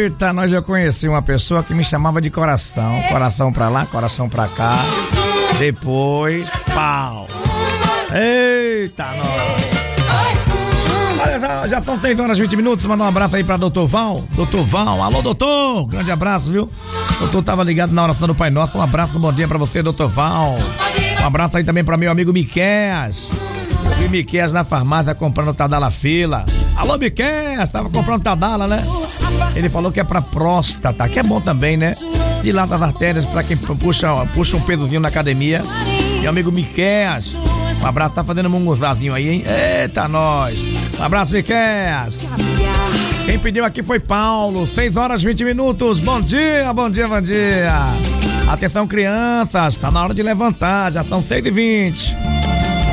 Eita, nós já conheci uma pessoa que me chamava de coração. Coração pra lá, coração pra cá. Depois, pau. Eita, nós. Olha, já estão 3 horas e 20 minutos. Mandar um abraço aí pra Dr. Val. Dr. Val, alô, doutor. Grande abraço, viu? O doutor tava ligado na oração do Pai Nosso. Um abraço, bom dia pra você, Dr. Val. Um abraço aí também pra meu amigo Miqueias. Eu vi Miqueias na farmácia comprando Tadala Fila. Alô, Miqueias, tava comprando Tadala, né? Ele falou que é pra próstata, que é bom também, né? Dilata as artérias pra quem puxa um pesozinho na academia. Meu amigo Miqueias, um abraço, tá fazendo um munguzazinho aí, hein? Eita, nós. Um abraço, Miqueias. Quem pediu aqui foi Paulo, 6 horas e 20 minutos. Bom dia, bom dia, bom dia. Atenção, crianças, tá na hora de levantar, já são 6h20.